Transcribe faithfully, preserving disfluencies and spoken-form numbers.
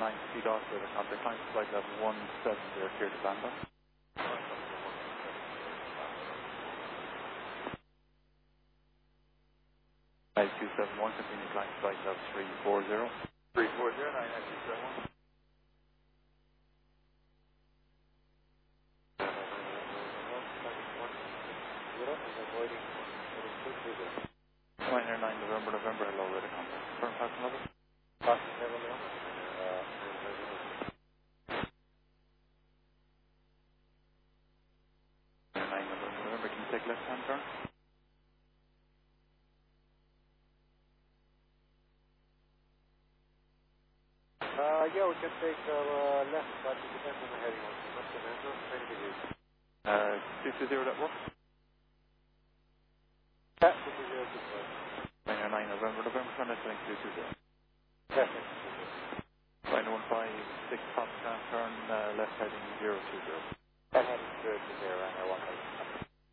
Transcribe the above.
nine speed oscillator contact line flight level one seven zero, clear to Banda. nine two seven one, continue climb flight level three four zero. three four zero, nine nine two seven one. Niner nine November November hello radar contact. Confirm passing level. Passing level one. nine November November, can you take left hand turn? Uh, yeah, we can take uh, left, but it depends on the heading also. What's the answer? twenty degrees. Uh, two two zero, that works? Yeah, two two zero, two four. Niner nine November November, contact link two two zero. Yes, yes. Niner one five six top down turn uh, left heading zero two zero. Left heading zero two zero, and I want to.